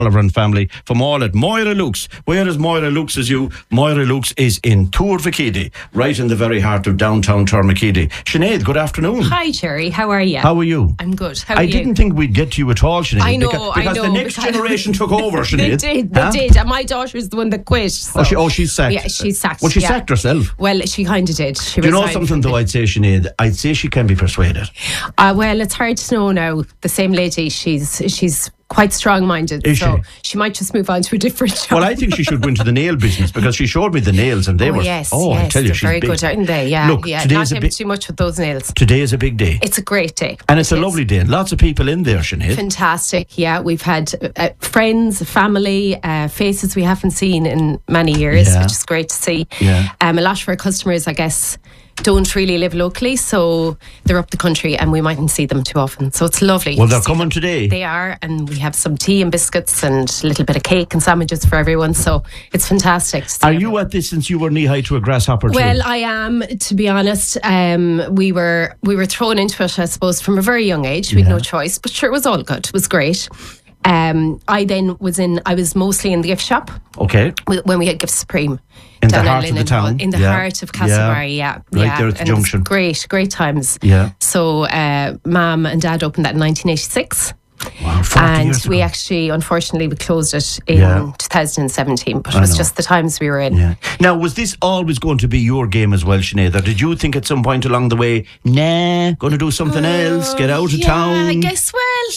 Oliver and family from all at Moira Luke's. Where is Moira Luke's as you? Moira Luke's is in Tourvakidi, right in the very heart of downtown Tourvakidi. Sinead, good afternoon. Hi, Jerry. How are you? How are you? I'm good. How are you? I didn't think we'd get to you at all, Sinead. I know, because the next generation took over, Sinead. They did. And my daughter's the one that quit. So. She's sacked. Yeah, she's sacked. Well, she sacked herself. Well, she kind of did. Do you know something, though, I'd say, Sinead? I'd say she can be persuaded. Well, it's hard to know now. The same lady, she's quite strong-minded, so she might just move on to a different job. Well, I think she should go into the nail business because she showed me the nails and they were. Yes, I tell you, they're she's very big. good, aren't they? Yeah, Look, not having too much with those nails. Today is a big day. It's a great day, and it's a lovely day, and lots of people in there, Sinead. Fantastic, yeah. We've had friends, family, faces we haven't seen in many years, which is great to see. Yeah. A lot of our customers, I guess, don't really live locally, so they're up the country and we mightn't see them too often, so it's lovely. Well, they're coming today. They are, and we have some tea and biscuits and a little bit of cake and sandwiches for everyone, so it's fantastic to see everyone. You at this since you were knee-high to a grasshopper too? Well, I am, to be honest. We were thrown into it, I suppose, from a very young age. We had no choice, but sure, it was all good. It was great. I was mostly in the gift shop. Okay. When we had Gift Supreme. In the heart of the town. In the heart of Castlebar, Right there at the junction. Great times. Yeah. So, Mum and Dad opened that in 1986. Wow, 40 years ago. We actually, unfortunately, we closed it in 2017, but it was just the times we were in. Yeah. Now, was this always going to be your game as well, Sinead, or did you think at some point along the way, going to do something else, get out of town? I guess,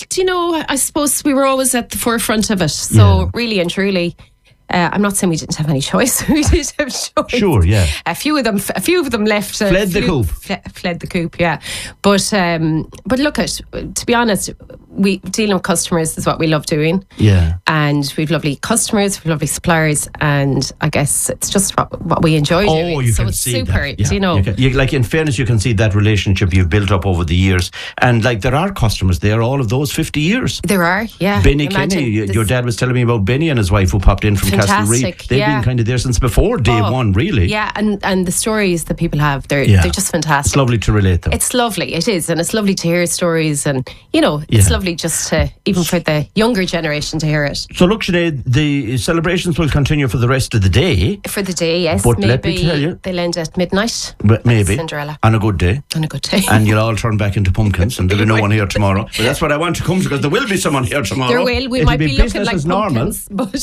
I suppose we were always at the forefront of it, so really and truly, I'm not saying we didn't have any choice. We did have choice. Sure, yeah. A few of them left. Fled the coop. Fled the coop, yeah. But look, to be honest, we dealing with customers is what we love doing. Yeah. And we've lovely customers, we've lovely suppliers, and I guess it's just what we enjoy doing. You so can it's see super, that. Yeah. you know. Like, in fairness, you can see that relationship you've built up over the years. And like, there are customers there all of those 50 years. There are, yeah. Benny Kenny, your dad was telling me about Benny and his wife who popped in from Castlereagh. They've been kind of there since before day one, really. Yeah, and the stories that people have, they're just fantastic. It's lovely to relate them. It's lovely, it is, and it's lovely to hear stories, and it's lovely just to, even for the younger generation, to hear it. So look, Sinead, the celebrations will continue for the rest of the day. For the day, yes. But maybe let me tell you, they'll end at midnight. Maybe. Cinderella. On a good day. On a good day. And you'll all turn back into pumpkins, and there'll be no one here tomorrow. But that's what I want to come to, because there will be someone here tomorrow. There will. We might be looking like pumpkins, but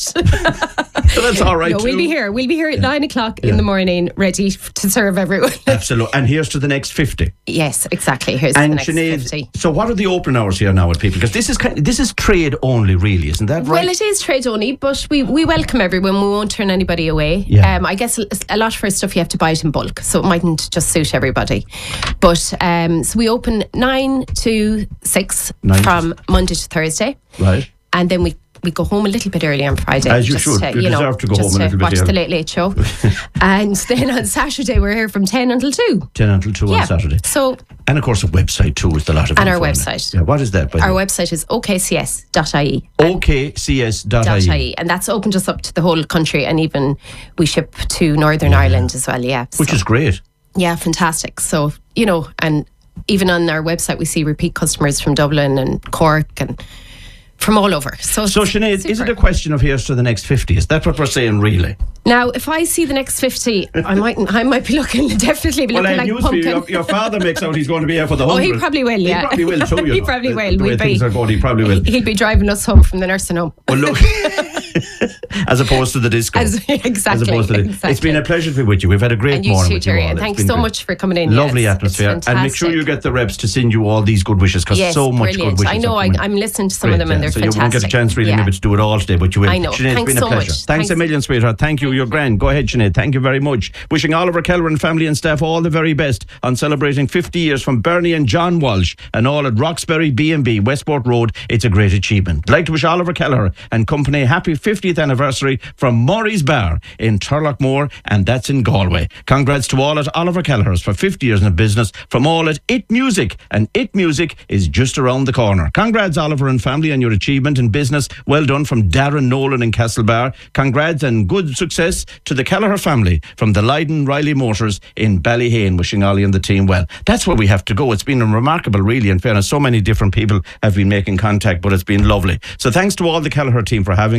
so that's all right. No, we'll be here. We'll be here at 9 o'clock in the morning, ready to serve everyone. Absolutely. And here's to the next 50. Yes, exactly. Here's to the next Sinead, 50. So what are the open hours here now with people? Because this is trade only, really, isn't that right? Well, it is trade only, but we welcome everyone. We won't turn anybody away. Yeah. I guess a lot of our stuff you have to buy it in bulk, so it mightn't just suit everybody. But so we open 9 to 6 from Monday to Thursday. Right. And then we go home a little bit early on Friday. As you should. You deserve to go home a little bit watch early. the Late Late Show. And then on Saturday, we're here from 10 until 2. 10 until 2 on Saturday. So, and of course, a website too with a lot of and info our website. Yeah, what is that? Our website is okcs.ie. okcs.ie. And that's opened us up to the whole country, and even we ship to Northern Ireland as well, Which is great. Yeah, fantastic. So, and even on our website, we see repeat customers from Dublin and Cork and from all over. So Sinead, is it a question of here's to the next 50? Is that what we're saying, really? Now, if I see the next 50, I might be looking, definitely be looking like pumpkin. Your father makes out he's going to be here for the 100. Oh, he probably will, yeah. He probably will too, He probably will. The way things are going, he probably will. He'll be driving us home from the nursing home. Well, look, as opposed to the disco. Exactly. It's been a pleasure to be with you. We've had a great morning with you all. And thanks so much for coming in. Lovely atmosphere. And make sure you get the reps to send you all these good wishes, because so much good wishes. I know, I'm listening to some of them and they're fantastic. So you won't get a chance really maybe to do it all today, but you will. I know. Sinead, it's been a pleasure. Thanks a million, sweetheart. Thank you. You're grand. Go ahead, Sinead. Thank you very much. Wishing Oliver Keller and family and staff all the very best on celebrating 50 years from Bernie and John Walsh and all at Roxbury B&B, Westport Road. It's a great achievement. I'd like to wish Oliver Keller and company happy 50th anniversary from Maury's Bar in Turlockmore, and that's in Galway. Congrats to all at Oliver Kelleher's for 50 years in business, from all at It Music, and It Music is just around the corner. Congrats, Oliver and family, on your achievement in business. Well done from Darren Nolan in Castlebar. Congrats and good success to the Kelleher family from the Leiden Riley Motors in Ballyhane. Wishing Ollie and the team well. That's where we have to go. It's been remarkable, really, in fairness. So many different people have been making contact, but it's been lovely. So thanks to all the Kelleher team for having